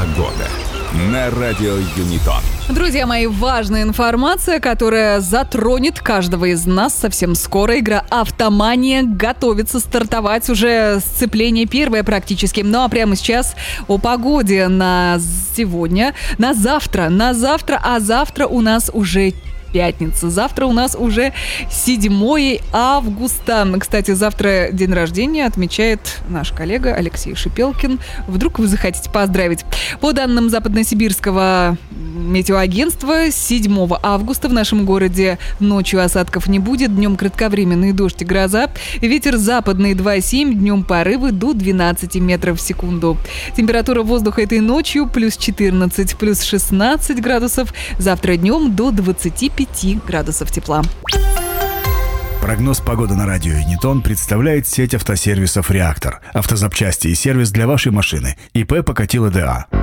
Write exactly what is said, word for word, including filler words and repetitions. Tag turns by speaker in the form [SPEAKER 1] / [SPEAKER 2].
[SPEAKER 1] Погода на радио Юнитон.
[SPEAKER 2] Друзья мои, важная информация, которая затронет каждого из нас совсем скоро. Игра «Автомания» готовится стартовать, уже сцепление первое практически. Ну а прямо сейчас о погоде на сегодня, на завтра, на завтра, а завтра у нас уже пятница. Завтра у нас уже седьмое августа. Кстати, завтра день рождения отмечает наш коллега Алексей Шипелкин. Вдруг вы захотите поздравить. По данным Западносибирского метеоагентства, седьмого августа в нашем городе ночью осадков не будет, днем кратковременный дождь и гроза. Ветер западный два семь, днем порывы до двенадцати метров в секунду. Температура воздуха этой ночью плюс четырнадцать, плюс шестнадцать градусов. Завтра днем до двадцати пяти градусов тепла.
[SPEAKER 3] Прогноз погоды на радио Юнитон представляет сеть автосервисов «Реактор». Автозапчасти и сервис для вашей машины. ИП Покатило ДА.